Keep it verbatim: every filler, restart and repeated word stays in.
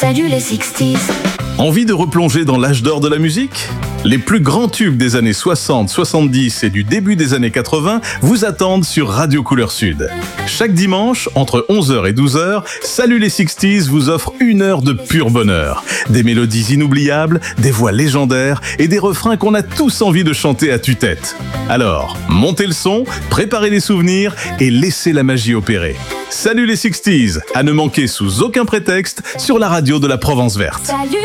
Salut les sixties. Envie de replonger dans l'âge d'or de la musique ? Les plus grands tubes des années soixante, soixante-dix et du début des années quatre-vingts vous attendent sur Radio Couleur Sud. Chaque dimanche, entre onze heures et douze heures, Salut les sixties vous offre une heure de pur bonheur. Des mélodies inoubliables, des voix légendaires et des refrains qu'on a tous envie de chanter à tue-tête. Alors, montez le son, préparez les souvenirs et laissez la magie opérer. Salut les sixties, à ne manquer sous aucun prétexte sur la radio de la Provence Verte. Salut